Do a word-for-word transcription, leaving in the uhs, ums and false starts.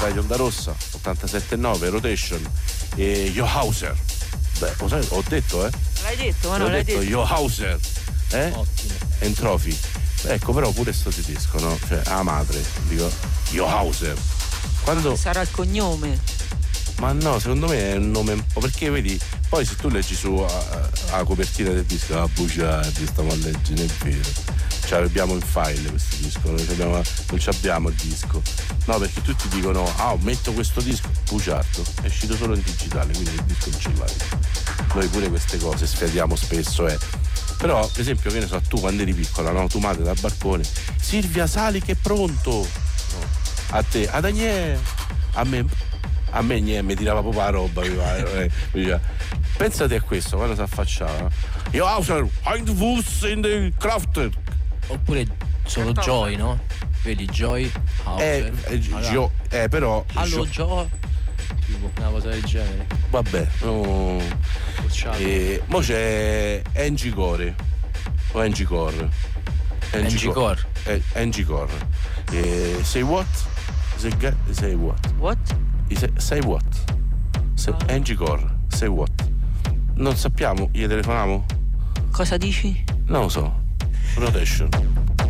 Radio Onda Rossa ottantasette nove Rotation e Johauser. Beh, lo sai, ho detto, eh? L'hai detto, ma non l'ho l'hai detto, detto. Johauser, eh? Ottimo. Entrofi. Ecco, però pure sto tedesco, no? Cioè, a madre, dico, Johauser. Quando... Sarà il cognome. Ma no, secondo me è un nome un po'. Perché vedi, poi se tu leggi su a, a copertina del disco, ah, bugiardi, stiamo a leggere, è vero. Cioè abbiamo in file questo disco, noi abbiamo, non ci abbiamo il disco. No, perché tutti dicono, ah, metto questo disco, bugiardo, è uscito solo in digitale, quindi il disco non ce l'hai. Noi pure queste cose sferiamo spesso, eh. Però, per esempio, che ne so, tu quando eri piccola, no? Tu madre dal balcone, Silvia, sali che è pronto. No. A te, ad Agnè, a me, a me niente, mi tirava proprio la roba, mi va, eh, mi diceva, pensate a questo, quando si affacciava. Io Hauser, ein Fuß in den Crafter. Oppure solo Joy, no? Vedi Joy, Eh, eh, Gio, eh però. Allo Gio, Joy. Tipo una cosa del genere. vabbè, no. E mo c'è Angie Core. O Angie Core. Angie Core. Eh, Angie Core. Eh, say what? Say, ga- say what? What? Say, say what? Say, Angie Core. Say what? Non sappiamo, gli telefoniamo? Cosa dici? Non lo so. Rotation.